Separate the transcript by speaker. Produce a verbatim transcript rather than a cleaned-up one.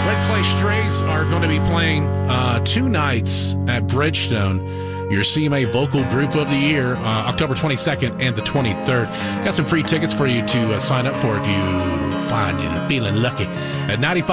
Speaker 1: Red Clay Strays are going to be playing uh, two nights at Bridgestone, your C M A Vocal Group of the Year, uh, October twenty-second and the twenty-third. Got some free tickets for you to uh, sign up for if you find you feeling lucky at ninety-five